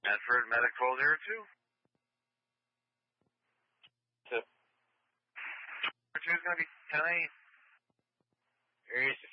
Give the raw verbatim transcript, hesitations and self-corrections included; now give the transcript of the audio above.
Medford, Medic twelve oh two. Two. two is going to be ten eight. You're used to